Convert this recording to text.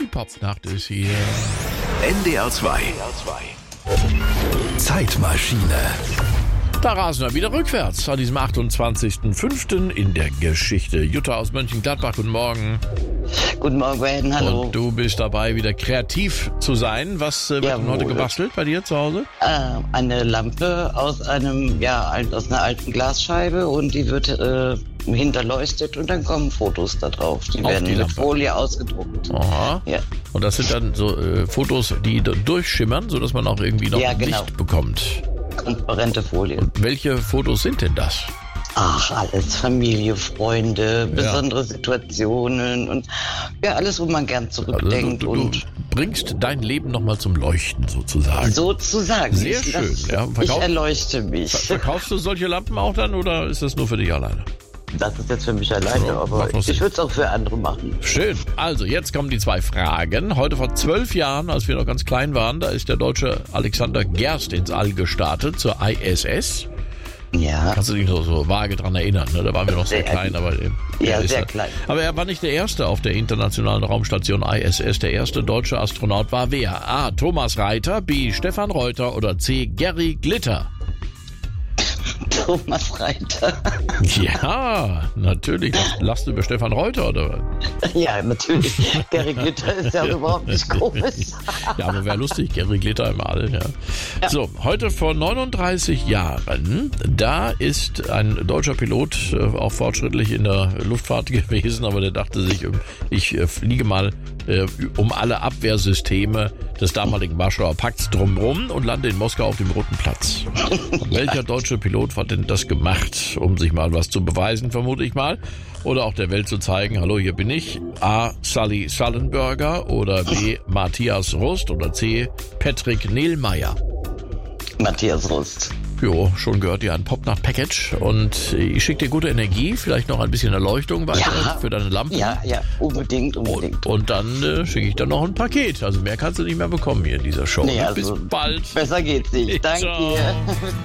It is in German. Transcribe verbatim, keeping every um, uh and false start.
Die Popnacht ist hier. N D R zwei. Zeitmaschine. Da rasen wir wieder rückwärts an diesem achtundzwanzigsten fünften in der Geschichte. Jutta aus Mönchengladbach, guten Morgen. Guten Morgen, Ben, hallo. Und du bist dabei, wieder kreativ zu sein. Was äh, wird denn heute gebastelt bei dir zu Hause? Äh, eine Lampe aus einem, ja, aus einer alten Glasscheibe und die wird äh, hinterleuchtet und dann kommen Fotos da drauf. Die Auf werden die mit Lampe. Folie ausgedruckt. Aha. Ja. Und das sind dann so äh, Fotos, die d- durchschimmern, sodass man auch irgendwie noch Ja, genau. Licht bekommt. Transparente Folie. Welche Fotos sind denn das? Ach, alles Familie, Freunde, besondere Situationen und ja, alles, wo man gern Also zurückdenkt. du, du, und du bringst dein Leben nochmal zum Leuchten sozusagen. sozusagen. Sehr ich, schön, das, ja. Ich Verkauf- erleuchte mich. Verkaufst du solche Lampen auch dann oder ist das nur für dich alleine? Das ist jetzt für mich alleine, Ja, aber macht noch Sinn. ich würde es auch für andere machen. Schön. Also, jetzt kommen die zwei Fragen. Heute vor zwölf Jahren, als wir noch ganz klein waren, da ist der Deutsche Alexander Gerst ins All gestartet zur I S S. Ja. Kannst du dich noch so vage dran erinnern, ne? Da waren wir noch sehr Sehr- klein, aber äh, Ja, er ist sehr da- klein. Aber er war nicht der Erste auf der internationalen Raumstation I S S. Der erste deutsche Astronaut war wer? A. Thomas Reiter, B. Stefan Reuter oder C. Gary Glitter? Thomas Reiter. Ja, natürlich. Lachst, lachst du über Stefan Reuter, oder? Ja, natürlich. Gary Glitter ist ja überhaupt nicht komisch. Ja, aber wäre lustig, Gary Glitter im All, ja. Ja. So, heute vor neununddreißig Jahren, da ist ein deutscher Pilot äh, auch fortschrittlich in der Luftfahrt gewesen, aber der dachte sich, ich äh, fliege mal äh, um alle Abwehrsysteme des damaligen Warschauer Pakts drumherum und lande in Moskau auf dem Roten Platz. Welcher deutsche Pilot hat denn das gemacht, um sich mal was zu beweisen, vermute ich mal? Oder auch der Welt zu zeigen, hallo, hier bin ich. A. Sully Sullenberger oder B. Matthias Rust oder C. Patrick Nehlmeier. Matthias Rust. Jo, schon gehört dir ein Popnacht-Package und ich schicke dir gute Energie, vielleicht noch ein bisschen Erleuchtung weiter Ja. für deine Lampe. Ja, ja, unbedingt, Und, unbedingt. und dann äh, schicke ich dann noch ein Paket. Also mehr kannst du nicht mehr bekommen hier in dieser Show. Nee, ne? also Bis bald. Besser geht's nicht. Danke Ciao. dir.